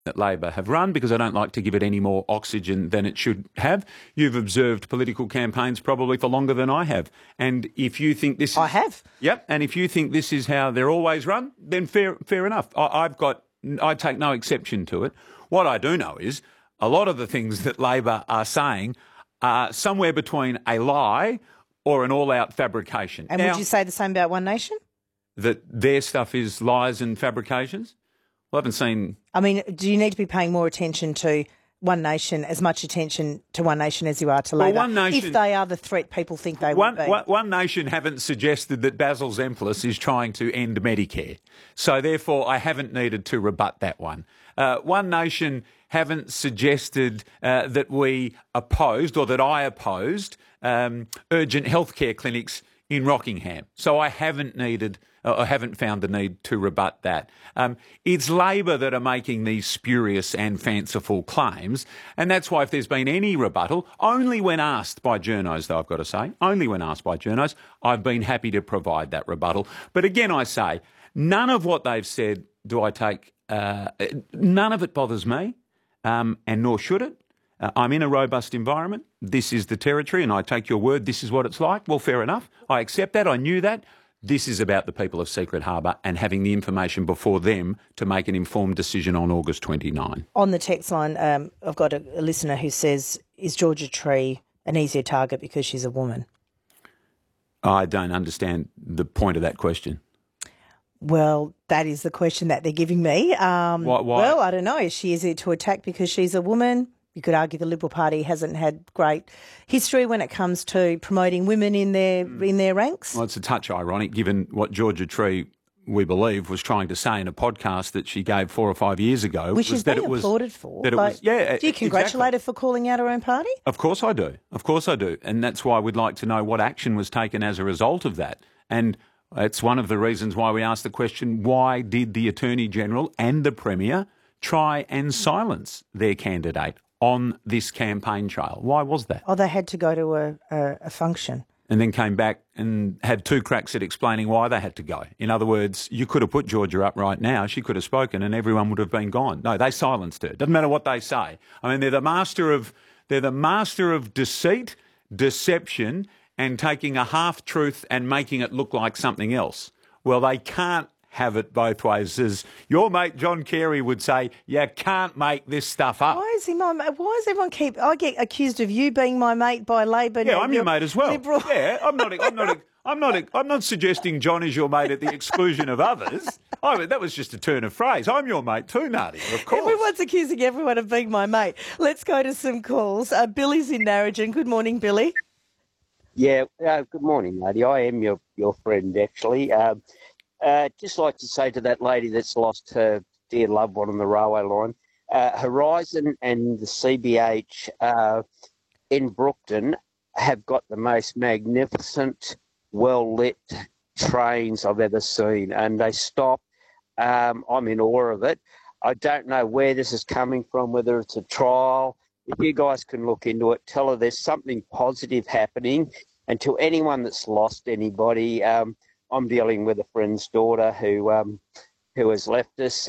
that Labor have run because I don't like to give it any more oxygen than it should have. You've observed political campaigns probably for longer than I have. And if you think this is... I have. Yep. And if you think this is how they're always run, then fair enough. I take no exception to it. What I do know is a lot of the things that Labor are saying are somewhere between a lie or an all-out fabrication. And would you say the same about One Nation? That their stuff is lies and fabrications? Well, I haven't seen... I mean, do you need to be paying more attention to One Nation, as much attention to One Nation as you are to Labor, One Nation, if they are the threat people think they will be? One Nation haven't suggested that Basil Zemplis is trying to end Medicare. So, therefore, I haven't needed to rebut that one. One Nation haven't suggested that we opposed or that I opposed urgent healthcare clinics in Rockingham. So I haven't found the need to rebut that. It's Labor that are making these spurious and fanciful claims, and that's why if there's been any rebuttal, only when asked by journos, though I've got to say, only when asked by journos, I've been happy to provide that rebuttal. But again, I say, none of what they've said do I take, none of it bothers me, and nor should it. I'm in a robust environment. This is the territory, and I take your word, this is what it's like. Well, fair enough. I accept that. I knew that. This is about the people of Secret Harbour and having the information before them to make an informed decision on August 29. On the text line, I've got a listener who says, is Georgia Tree an easier target because she's a woman? I don't understand the point of that question. Well, that is the question that they're giving me. Why? Well, I don't know. Is she easier to attack because she's a woman? You could argue the Liberal Party hasn't had great history when it comes to promoting women in their ranks. Well, it's a touch ironic given what Georgia Tree, we believe, was trying to say in a podcast that she gave 4 or 5 years ago. Which is being applauded for. Do you congratulate her for calling out her own party? Of course I do. Of course I do. And that's why we'd like to know what action was taken as a result of that. And it's one of the reasons why we asked the question, why did the Attorney-General and the Premier try and silence their candidate on this campaign trail? Why was that? Oh, they had to go to a function. And then came back and had 2 cracks at explaining why they had to go. In other words, you could have put Georgia up right now. She could have spoken and everyone would have been gone. No, they silenced her. Doesn't matter what they say. I mean, they're the master of deceit, deception, and taking a half-truth and making it look like something else. Well, they can't have it both ways. As your mate John Carey would say, you can't make this stuff up. Why is he my mate? Why does everyone I get accused of you being my mate by Labor? Yeah, I'm your mate as well. Liberal. Yeah, I'm not suggesting John is your mate at the exclusion of others. I mean, that was just a turn of phrase. I'm your mate too, Nadia, of course. Everyone's accusing everyone of being my mate. Let's go to some calls. Billy's in Narrogin. Good morning, Billy. Yeah, good morning, Nadia. I am your friend, actually. Just like to say to that lady that's lost her dear loved one on the railway line, Horizon and the CBH in Brookton have got the most magnificent, well-lit trains I've ever seen, and they stop. I'm in awe of it. I don't know where this is coming from, whether it's a trial. If you guys can look into it, tell her there's something positive happening. And to anyone that's lost anybody, I'm dealing with a friend's daughter who has left us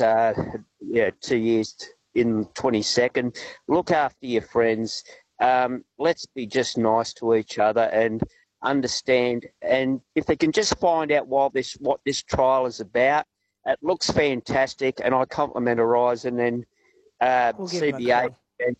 2 years in 22nd. Look after your friends. Let's be just nice to each other and understand. And if they can just find out what this trial is about, it looks fantastic. And I compliment Horizon and CBA.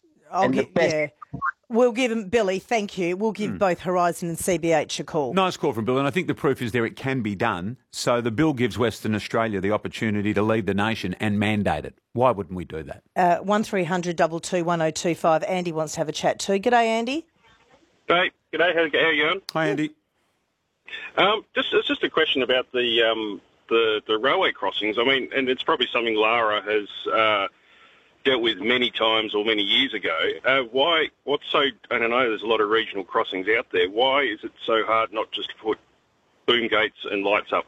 We'll give them, Billy, thank you. We'll give both Horizon and CBH a call. Nice call from Bill, and I think the proof is there it can be done. So the bill gives Western Australia the opportunity to lead the nation and mandate it. Why wouldn't we do that? 1300 222 1025. Andy wants to have a chat too. G'day, Andy. Hey, g'day. How are you going? Hi, Andy. It's just a question about the railway crossings. I mean, and it's probably something Lara has dealt with many times or many years ago. And I know there's a lot of regional crossings out there, why is it so hard not just to put boom gates and lights up?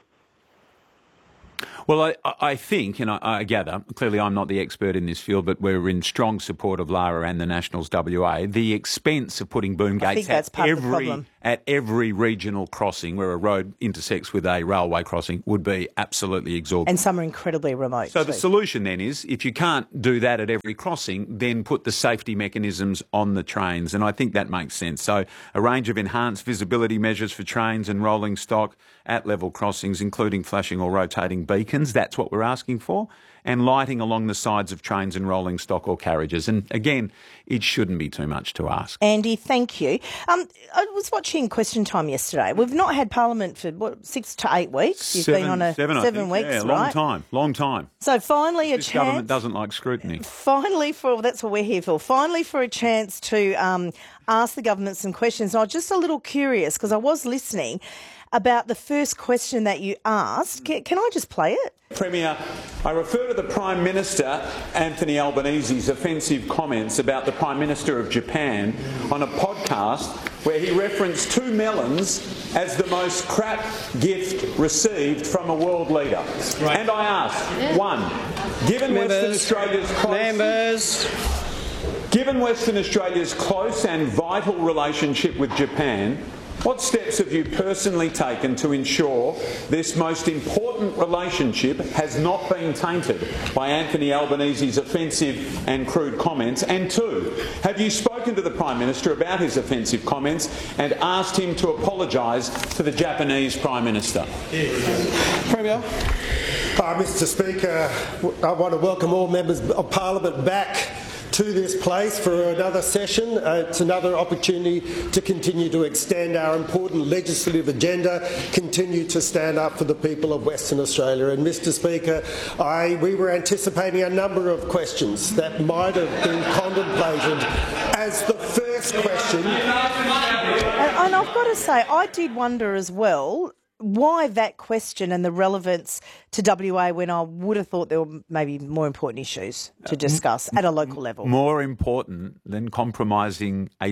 Well, I think, and I gather, clearly I'm not the expert in this field, but we're in strong support of Lara and the Nationals WA. The expense of putting boom gates at at every regional crossing where a road intersects with a railway crossing would be absolutely exorbitant. And some are incredibly remote. So too. the solution then is, if you can't do that at every crossing, then put the safety mechanisms on the trains. And I think that makes sense. So a range of enhanced visibility measures for trains and rolling stock at level crossings, including flashing or rotating beacons. That's what we're asking for. And lighting along the sides of trains and rolling stock or carriages. And again, it shouldn't be too much to ask. Andy, thank you. I was watching Question Time yesterday. We've not had Parliament for 6 to 8 weeks. You've been on a 7 weeks, yeah, right? Long time. So finally This government doesn't like scrutiny. That's what we're here for. Finally for a chance to ask the government some questions. And I was just a little curious because I was listening about the first question that you asked. Can I just play it? Premier, I refer to the Prime Minister, Anthony Albanese's offensive comments about the Prime Minister of Japan on a podcast where he referenced 2 melons as the most crap gift received from a world leader. Right. And I ask, 1, given Western Australia's close and vital relationship with Japan, what steps have you personally taken to ensure this most important relationship has not been tainted by Anthony Albanese's offensive and crude comments? And 2, have you spoken to the Prime Minister about his offensive comments and asked him to apologise to the Japanese Prime Minister? Premier. Mr Speaker, I want to welcome all members of Parliament back to this place for another session. It's another opportunity to continue to extend our important legislative agenda, continue to stand up for the people of Western Australia. And Mr Speaker, we were anticipating a number of questions that might have been contemplated as the first question. And I've got to say, I did wonder as well why that question and the relevance to WA when I would have thought there were maybe more important issues to discuss at a local level. More important than compromising a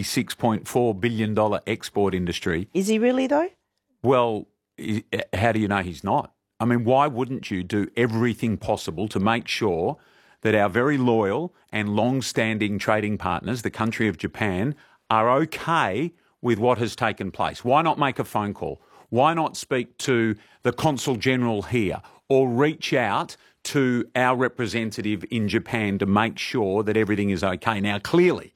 $26.4 billion export industry. Is he really, though? Well, how do you know he's not? I mean, why wouldn't you do everything possible to make sure that our very loyal and long-standing trading partners, the country of Japan, are okay with what has taken place? Why not make a phone call? Why not speak to the Consul General here or reach out to our representative in Japan to make sure that everything is okay? Now, clearly,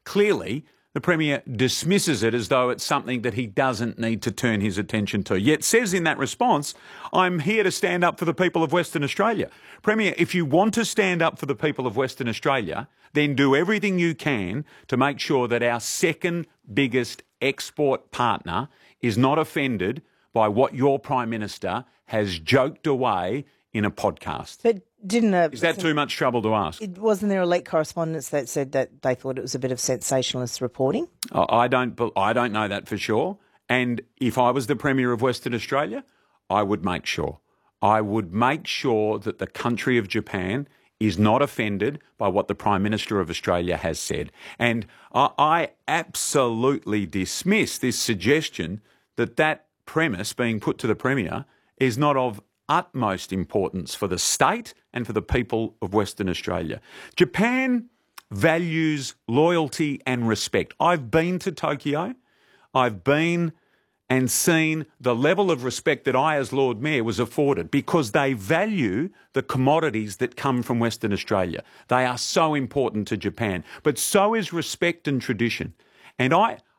the Premier dismisses it as though it's something that he doesn't need to turn his attention to, yet says in that response, I'm here to stand up for the people of Western Australia. Premier, if you want to stand up for the people of Western Australia, then do everything you can to make sure that our second biggest export partner is not offended by what your Prime Minister has joked away in a podcast. But is that too much trouble to ask? Wasn't there elite correspondents that said that they thought it was a bit of sensationalist reporting? I don't know that for sure. And if I was the Premier of Western Australia, I would make sure. I would make sure that the country of Japan is not offended by what the Prime Minister of Australia has said. And I absolutely dismiss this suggestion that premise being put to the Premier is not of utmost importance for the state and for the people of Western Australia. Japan values loyalty and respect. I've been to Tokyo. I've been and seen the level of respect that I, as Lord Mayor, was afforded because they value the commodities that come from Western Australia. They are so important to Japan. But so is respect and tradition. And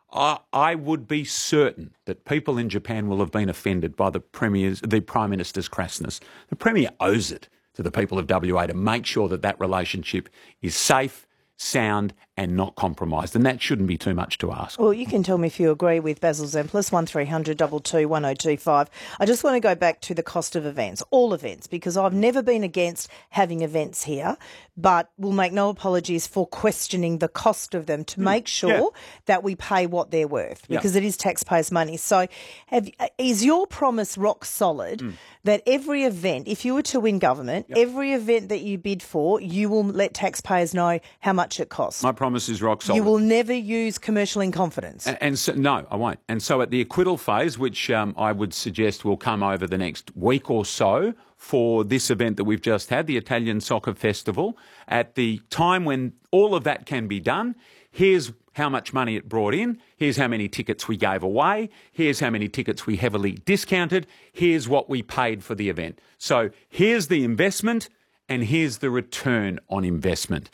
I would be certain that people in Japan will have been offended by the Prime Minister's crassness. The Premier owes it to the people of WA to make sure that that relationship is safe, sound and not compromised. And that shouldn't be too much to ask. Well, you can tell me if you agree with Basil Zemplis, 1300 22 1025. I just want to go back to the cost of events, all events, because I've never been against having events here, but we'll make no apologies for questioning the cost of them to make sure that we pay what they're worth, because it is taxpayers' money. So is your promise rock solid that every event, if you were to win government, every event that you bid for, you will let taxpayers know how much it costs? My promise is rock solid. You will never use commercial in confidence. And so, no, I won't. And so at the acquittal phase, which I would suggest will come over the next week or so for this event that we've just had, the Italian Soccer Festival, at the time when all of that can be done, here's how much money it brought in, here's how many tickets we gave away, here's how many tickets we heavily discounted, here's what we paid for the event. So here's the investment and here's the return on investment.